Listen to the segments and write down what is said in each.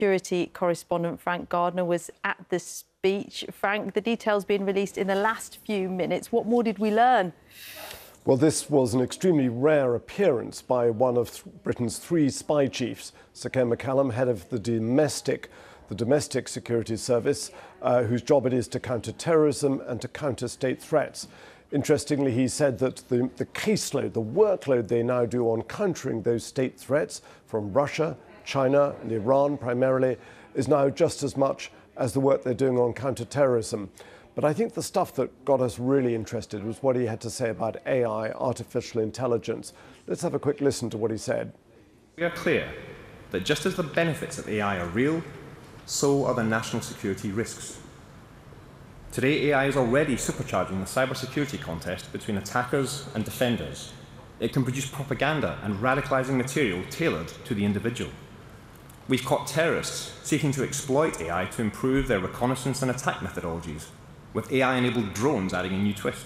Security correspondent Frank Gardner was at the speech. Frank, the details being released in the last few minutes. What more did we learn? Well, this was an extremely rare appearance by one of Britain's three spy chiefs, Sir Ken McCallum, head of the domestic security service, whose job it is to counter terrorism and to counter state threats. Interestingly, he said that the caseload, the workload they now do on countering those state threats from Russia, China and Iran primarily, is now just as much as the work they're doing on counter-terrorism. But I think the stuff that got us really interested was what he had to say about AI, artificial intelligence. Let's have a quick listen to what he said. We are clear that just as the benefits of AI are real, so are the national security risks. Today, AI is already supercharging the cybersecurity contest between attackers and defenders. It can produce propaganda and radicalizing material tailored to the individual. We've caught terrorists seeking to exploit AI to improve their reconnaissance and attack methodologies, with AI-enabled drones adding a new twist.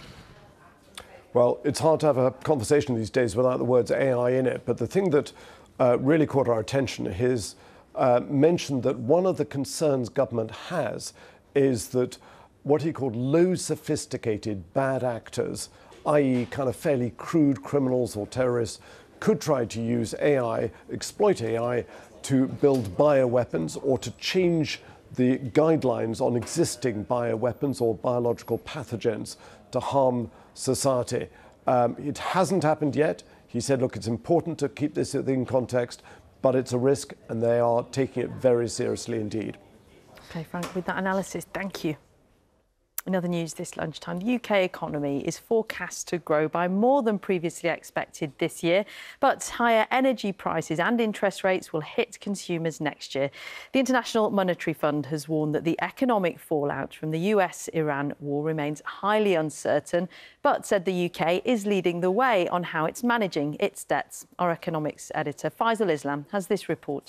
Well, it's hard to have a conversation these days without the words AI in it, but the thing that really caught our attention is mentioned that one of the concerns government has is that what he called low sophisticated bad actors, i.e. kind of fairly crude criminals or terrorists, could try to use AI, exploit AI to build bioweapons or to change the guidelines on existing bioweapons or biological pathogens to harm society. It hasn't happened yet. He said, look, it's important to keep this in context, but it's a risk and they are taking it very seriously indeed. OK, Frank, with that analysis, thank you. In other news this lunchtime, the UK economy is forecast to grow by more than previously expected this year, but higher energy prices and interest rates will hit consumers next year. The International Monetary Fund has warned that the economic fallout from the US-Iran war remains highly uncertain, but said the UK is leading the way on how it's managing its debts. Our economics editor, Faisal Islam, has this report.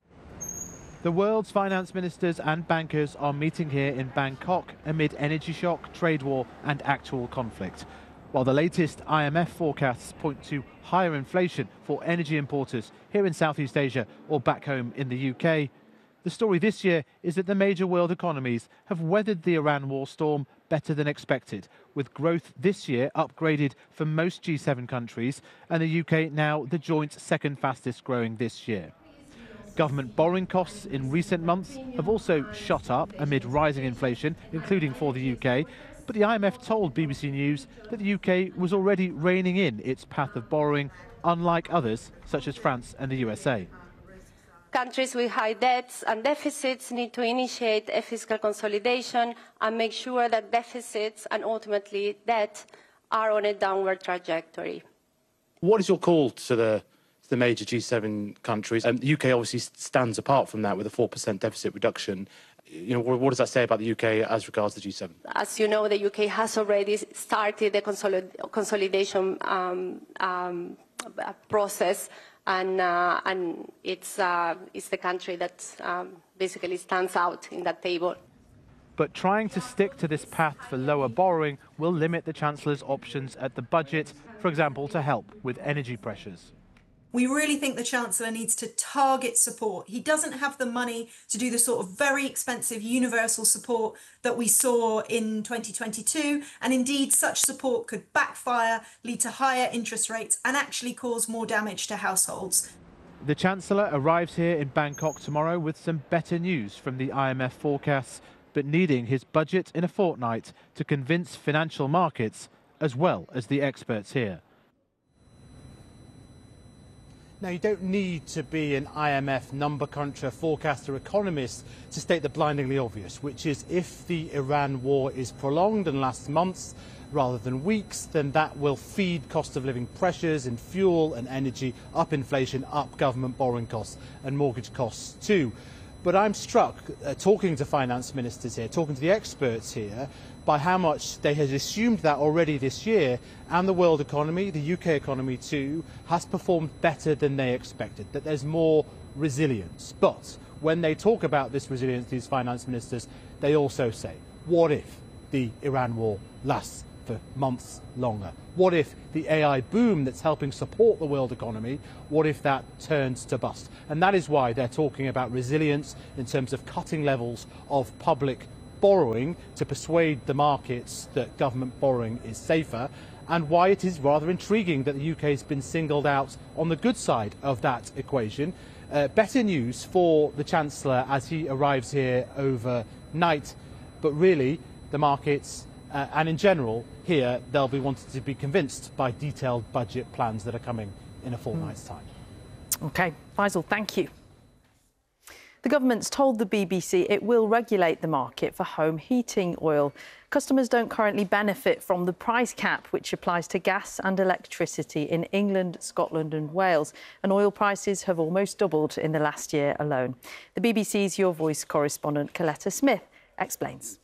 The world's finance ministers and bankers are meeting here in Bangkok amid energy shock, trade war and actual conflict. While the latest IMF forecasts point to higher inflation for energy importers here in Southeast Asia or back home in the UK, the story this year is that the major world economies have weathered the Iran war storm better than expected, with growth this year upgraded for most G7 countries and the UK now the joint second fastest growing this year. Government borrowing costs in recent months have also shot up amid rising inflation, including for the UK. But the IMF told BBC News that the UK was already reining in its path of borrowing, unlike others, such as France and the USA. Countries with high debts and deficits need to initiate a fiscal consolidation and make sure that deficits and ultimately debt are on a downward trajectory. What is your call to the major G7 countries? The UK obviously stands apart from that with a 4% deficit reduction. You know, what does that say about the UK as regards the G7? As you know, the UK has already started the consolidation process, and it's the country that basically stands out in that table. But trying to stick to this path for lower borrowing will limit the Chancellor's options at the budget, for example, to help with energy pressures. We really think the Chancellor needs to target support. He doesn't have the money to do the sort of very expensive universal support that we saw in 2022. And indeed, such support could backfire, lead to higher interest rates and actually cause more damage to households. The Chancellor arrives here in Bangkok tomorrow with some better news from the IMF forecasts, but needing his budget in a fortnight to convince financial markets as well as the experts here. Now, you don't need to be an IMF number cruncher, forecaster, economist to state the blindingly obvious, which is if the Iran war is prolonged and lasts months rather than weeks, then that will feed cost of living pressures in fuel and energy, up inflation, up government borrowing costs and mortgage costs too. But I'm struck, talking to finance ministers here, talking to the experts here, by how much they had assumed that already this year, and the world economy, the UK economy too, has performed better than they expected, that there's more resilience. But when they talk about this resilience, these finance ministers, they also say, what if the Iran war lasts for months longer? What if the AI boom that's helping support the world economy, what if that turns to bust? And that is why they're talking about resilience in terms of cutting levels of public borrowing to persuade the markets that government borrowing is safer, and why it is rather intriguing that the UK has been singled out on the good side of that equation. Better news for the Chancellor as he arrives here overnight, but really the markets and in general here, they'll be wanting to be convinced by detailed budget plans that are coming in a fortnight's time. OK, Faisal, thank you. The government's told the BBC it will regulate the market for home heating oil. Customers don't currently benefit from the price cap, which applies to gas and electricity in England, Scotland and Wales. And oil prices have almost doubled in the last year alone. The BBC's Your Voice correspondent Coletta Smith explains.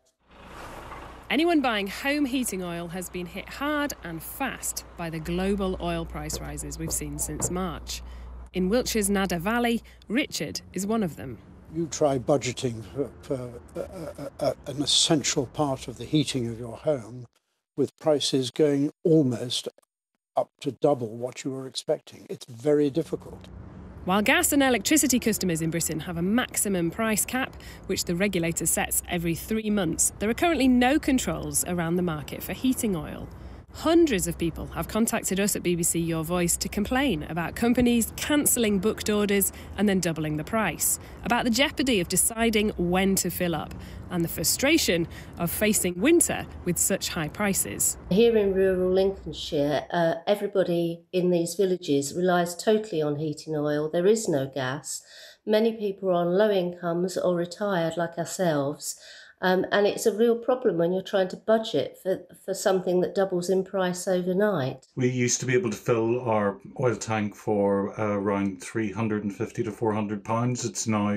Anyone buying home heating oil has been hit hard and fast by the global oil price rises we've seen since March. In Wiltshire's Nadder Valley, Richard is one of them. You try budgeting for an essential part of the heating of your home with prices going almost up to double what you were expecting. It's very difficult. While gas and electricity customers in Britain have a maximum price cap, which the regulator sets every 3 months, there are currently no controls around the market for heating oil. Hundreds of people have contacted us at BBC Your Voice to complain about companies cancelling booked orders and then doubling the price, about the jeopardy of deciding when to fill up, and the frustration of facing winter with such high prices. Here in rural Lincolnshire, everybody in these villages relies totally on heating oil. There is no gas. Many people are on low incomes or retired like ourselves. And it's a real problem when you're trying to budget for something that doubles in price overnight. We used to be able to fill our oil tank for around £350 to £400. It's now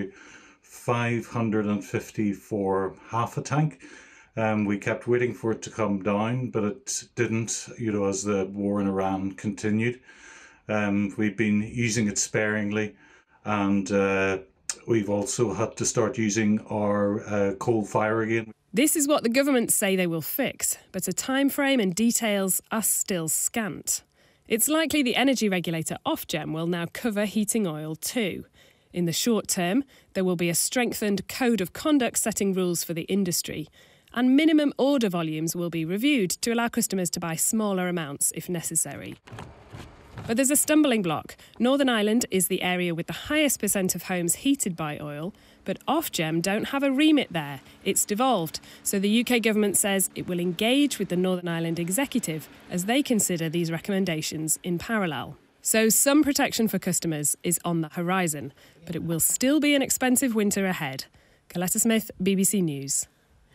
£550 for half a tank. We kept waiting for it to come down, but it didn't, as the war in Iran continued. We've been using it sparingly, and we've also had to start using our coal fire again. This is what the government say they will fix, but a time frame and details are still scant. It's likely the energy regulator Ofgem will now cover heating oil too. In the short term, there will be a strengthened code of conduct setting rules for the industry, and minimum order volumes will be reviewed to allow customers to buy smaller amounts if necessary. But there's a stumbling block. Northern Ireland is the area with the highest percent of homes heated by oil, but Ofgem don't have a remit there. It's devolved. So the UK government says it will engage with the Northern Ireland executive as they consider these recommendations in parallel. So some protection for customers is on the horizon, but it will still be an expensive winter ahead. Coletta Smith, BBC News.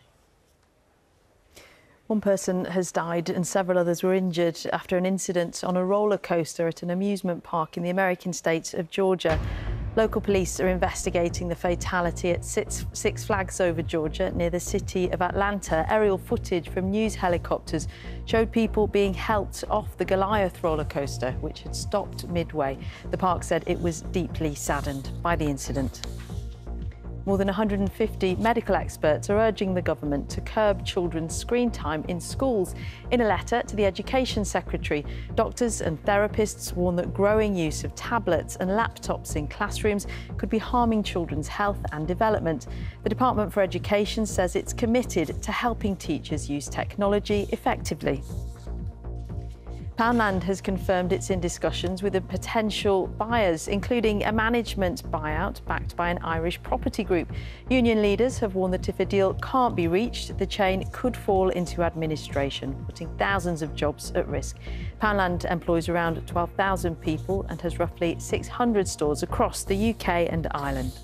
One person has died and several others were injured after an incident on a roller coaster at an amusement park in the American state of Georgia. Local police are investigating the fatality at Six Flags Over Georgia near the city of Atlanta. Aerial footage from news helicopters showed people being helped off the Goliath roller coaster, which had stopped midway. The park said it was deeply saddened by the incident. More than 150 medical experts are urging the government to curb children's screen time in schools. In a letter to the Education Secretary, doctors and therapists warn that growing use of tablets and laptops in classrooms could be harming children's health and development. The Department for Education says it's committed to helping teachers use technology effectively. Poundland has confirmed it's in discussions with the potential buyers, including a management buyout backed by an Irish property group. Union leaders have warned that if a deal can't be reached, the chain could fall into administration, putting thousands of jobs at risk. Poundland employs around 12,000 people and has roughly 600 stores across the UK and Ireland.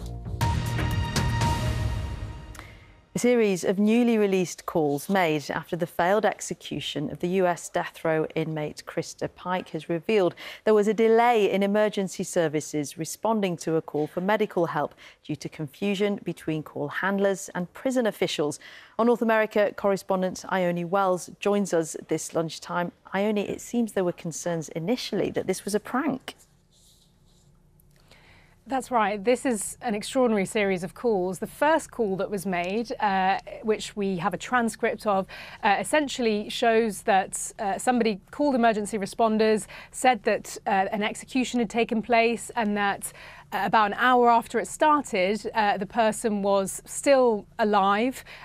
A series of newly released calls made after the failed execution of the US death row inmate Krista Pike has revealed there was a delay in emergency services responding to a call for medical help due to confusion between call handlers and prison officials. Our North America correspondent Ione Wells joins us this lunchtime. Ione, it seems there were concerns initially that this was a prank. That's right. This is an extraordinary series of calls. The first call that was made, which we have a transcript of, essentially shows that somebody called emergency responders, said that an execution had taken place, and that about an hour after it started, the person was still alive